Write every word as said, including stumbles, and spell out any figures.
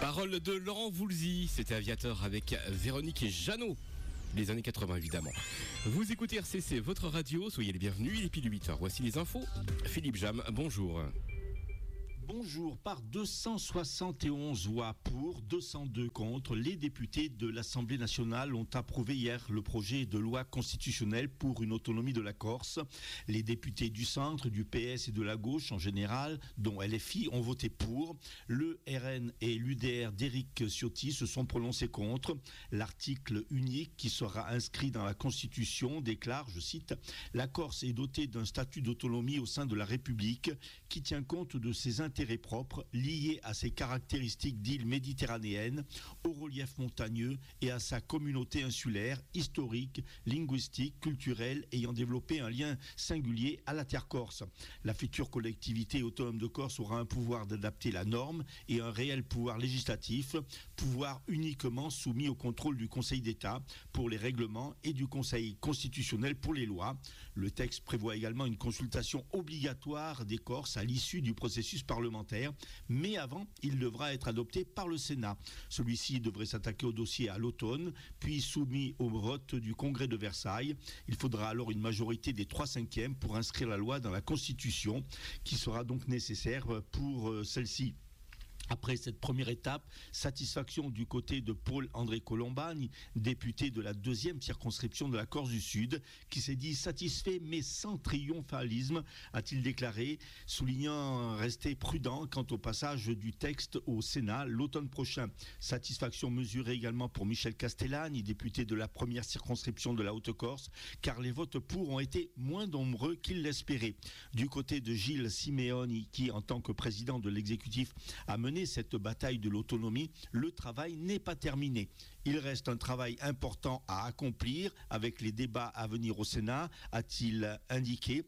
Parole de Laurent Voulzy, c'était Aviateur avec Véronique et Jeannot. Les années quatre-vingts évidemment. Vous écoutez R C C, votre radio, soyez les bienvenus, il est pile huit heures. Voici les infos. Philippe Jam, bonjour. Bonjour, par deux cent soixante et onze voix pour, deux cent deux contre, les députés de l'Assemblée nationale ont approuvé hier le projet de loi constitutionnelle pour une autonomie de la Corse. Les députés du centre, du P S et de la gauche en général, dont L F I, ont voté pour. Le R N et l'U D R d'Éric Ciotti se sont prononcés contre. L'article unique qui sera inscrit dans la Constitution déclare, je cite, « La Corse est dotée d'un statut d'autonomie au sein de la République qui tient compte de ses intérêts propres liés à ses caractéristiques d'île méditerranéenne, au relief montagneux et à sa communauté insulaire, historique, linguistique, culturelle, ayant développé un lien singulier à la terre corse. La future collectivité autonome de Corse aura un pouvoir d'adapter la norme et un réel pouvoir législatif, pouvoir uniquement soumis au contrôle du Conseil d'État pour les règlements et du Conseil constitutionnel pour les lois. Le texte prévoit également une consultation obligatoire des Corses à l'issue du processus parlementaire, mais avant, il devra être adopté par le Sénat. Celui-ci devrait s'attaquer au dossier à l'automne, puis soumis au vote du Congrès de Versailles. Il faudra alors une majorité des trois cinquièmes pour inscrire la loi dans la Constitution, qui sera donc nécessaire pour celle-ci. Après cette première étape, satisfaction du côté de Paul-André Colombani, député de la deuxième circonscription de la Corse du Sud, qui s'est dit satisfait mais sans triomphalisme, a-t-il déclaré, soulignant rester prudent quant au passage du texte au Sénat l'automne prochain. Satisfaction mesurée également pour Michel Castellani, député de la première circonscription de la Haute-Corse, car les votes pour ont été moins nombreux qu'il l'espérait. Du côté de Gilles Simeoni, qui en tant que président de l'exécutif a mené cette bataille de l'autonomie, le travail n'est pas terminé. Il reste un travail important à accomplir avec les débats à venir au Sénat, a-t-il indiqué.